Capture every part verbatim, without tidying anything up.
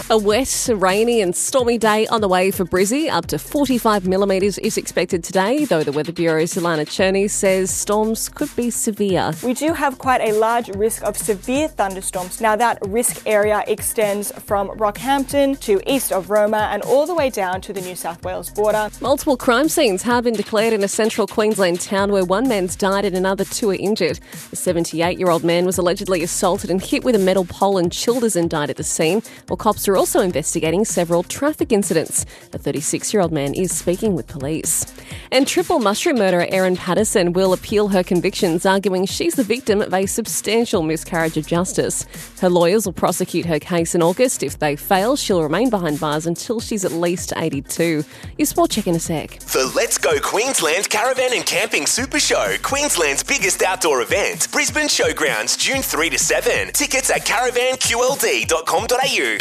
A wet, rainy and stormy day on the way for Brizzy. Up to forty-five millimetres is expected today, though the Weather Bureau's Ilana Cherney says storms could be severe. We do have quite a large risk of severe thunderstorms. Now that risk area extends from Rockhampton to east of Roma and all the way down to the New South Wales border. Multiple crime scenes have been declared in a central Queensland town where one man's died and another two are injured. The seventy-eight-year-old man was allegedly assaulted and hit with a metal pole and Childers and died at the scene, while cops are also investigating several traffic incidents. A thirty-six-year-old man is speaking with police. And triple mushroom murderer Erin Patterson will appeal her convictions, arguing she's the victim of a substantial miscarriage of justice. Her lawyers will prosecute her case in August. If they fail, she'll remain behind bars until she's at least eighty-two. Your sport check in a sec. The Let's Go Queensland Caravan and Camping Super Show, Queensland's biggest outdoor event. Brisbane Showgrounds, June third to seventh. Tickets at caravan q l d dot com dot a u.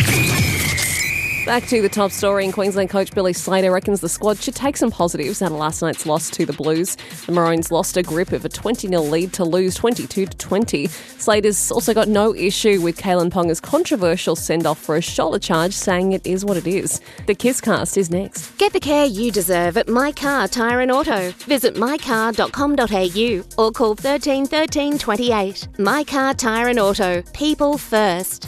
Back to the top story. In Queensland coach Billy Slater reckons the squad should take some positives out of last night's loss to the Blues. The Maroons lost a grip of a twenty nil lead to lose twenty-two to twenty. Slater's also got no issue with Kalen Ponga's controversial send-off for a shoulder charge, saying it is what it is. The Kisscast is next. Get the care you deserve at My Car Tyre and Auto. Visit my car dot com dot a u or call thirteen thirteen twenty-eight. My Car Tyre and Auto. People first.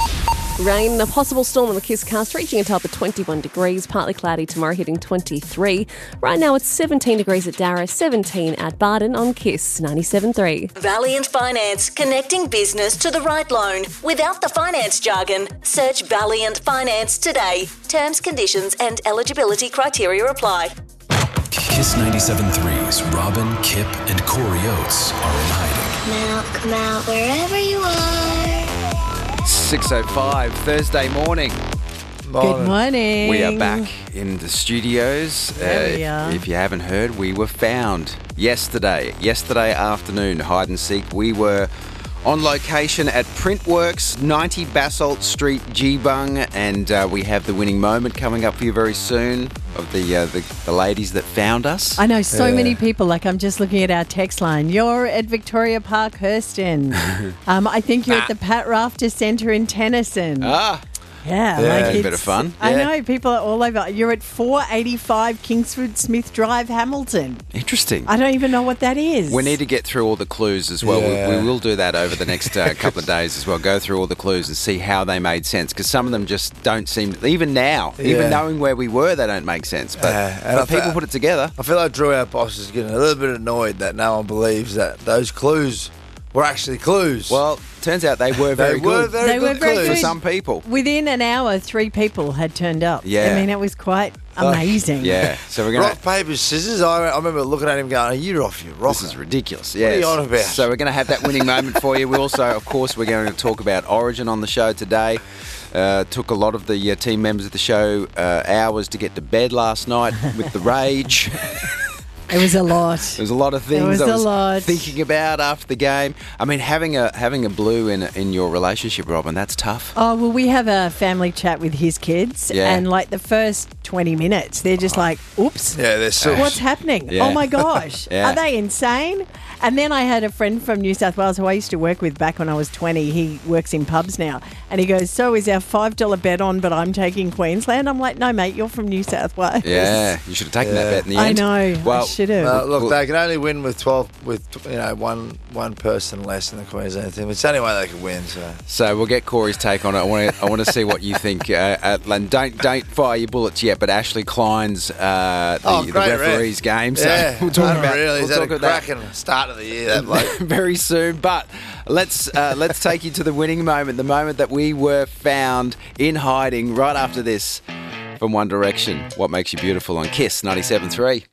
Rain, a possible storm on the Kisscast, reaching a top of twenty-one degrees, partly cloudy tomorrow, hitting twenty-three. Right now it's seventeen degrees at Darra, seventeen at Barden on Kiss ninety-seven point three. Valiant Finance, connecting business to the right loan. Without the finance jargon, search Valiant Finance today. Terms, conditions and eligibility criteria apply. Kiss ninety-seven point three's Robin, Kip and Corey Oates are in hiding. Come out, come out, wherever you are. six oh five, Thursday morning. Good morning. We are back in the studios. There we are. If you haven't heard, we were found yesterday, yesterday afternoon, hide and seek. We were on location at Printworks, ninety Basalt Street, Geebung, and uh, we have the winning moment coming up for you very soon of the uh, the, the ladies that found us. I know so Yeah. many people, like I'm just looking at our text line. You're at Victoria Park, Hurston. um, I think you're at the Pat Rafter Centre in Tennyson. Ah, Yeah, Yeah, like a it's, bit of fun. I Yeah. know, people are all over. You're at four eighty-five Kingsford Smith Drive, Hamilton. interesting. I don't even know what that is. We need to get through all the clues as well. Yeah. We, we will do that over the next uh, couple of days as well. Go through all the clues and see how they made sense, because some of them just don't seem, even now, Yeah. even knowing where we were, they don't make sense. But, Yeah, and but I fe- people put it together. I feel like Drew, our boss, is getting a little bit annoyed that no one believes that those clues were actually clues. Well, turns out they were very they were good very They good were very clues. for good. some people. Within an hour, three people had turned up. Yeah. I mean, it was quite amazing. Yeah, so we're going Rock, paper, scissors. I, I remember looking at him going, "Are you off your rocker?" This is ridiculous. What are Yes. you on about? So we're going to have that winning moment for you. We also, of course, we're going to talk about Origin on the show today. Uh, took a lot of the uh, team members of the show uh, hours to get to bed last night with the rage. It was a lot. There's a lot of things was I a was lot. thinking about after the game. I mean, having a having a blue in in your relationship, Robin, that's tough. Oh, well, we have a family chat with his kids, Yeah. and like the first twenty minutes, they're just like, oops. Yeah, they're so. What's happening? Yeah. Oh my gosh. Yeah. Are they insane? And then I had a friend from New South Wales who I used to work with back when I was twenty. He works in pubs now. And he goes, so is our five dollar bet on, but I'm taking Queensland? I'm like, no, mate, you're from New South Wales. Yeah, you should have taken that Yeah. bet in the I end. know. I Well, should have. Uh, look, Well- they can only win with twelve, with you know one one person less in the Queensland team. It's the only way they can win. So So we'll get Corey's take on it. I want to I want to see what you think. Uh, at, and don't don't fire your bullets yet. But Ashley Klein's uh, the, Oh, the great referee's ref. game. So yeah, we'll talk about really. we'll He's had talk a about that cracking start of the year. That bloke. very soon. But let's uh, let's take you to the winning moment, the moment that we were found in hiding right after this from One Direction. What Makes You Beautiful on Kiss ninety-seven point three.